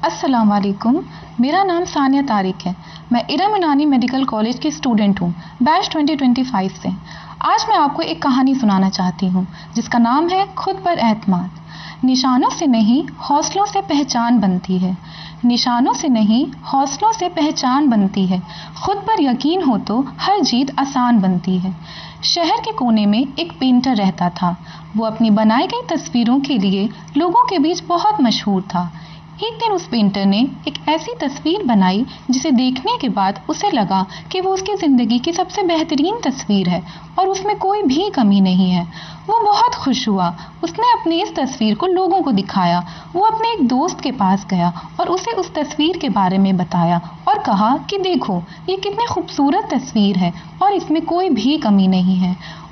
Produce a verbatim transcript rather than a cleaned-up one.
अस्सलाम वालेकुम। मेरा नाम सानिया तारिक है। मैं इरम इनानी मेडिकल कॉलेज की स्टूडेंट हूँ, बैच ट्वेंटी ट्वेंटी फाइव से। आज मैं आपको एक कहानी सुनाना चाहती हूँ जिसका नाम है खुद पर एतमाद। निशानों से नहीं हौसलों से पहचान बनती है। निशानों से नहीं हौसलों से पहचान बनती है। खुद पर यकीन हो तो हर जीत आसान बनती है। शहर के कोने में एक पेंटर रहता था। वो अपनी बनाई गई तस्वीरों के लिए लोगों के बीच बहुत मशहूर था। एक दिन उस पेंटर ने एक ऐसी तस्वीर बनाई जिसे देखने के बाद उसे लगा कि वो उसकी ज़िंदगी की सबसे बेहतरीन तस्वीर है और उसमें कोई भी कमी नहीं है। वो बहुत खुश हुआ। उसने अपनी इस तस्वीर को लोगों को दिखाया। वो अपने एक दोस्त के पास गया और उसे उस तस्वीर के बारे में बताया और कहा कि देखो, ये कितनी खूबसूरत तस्वीर है और इसमें कोई भी कमी नहीं है।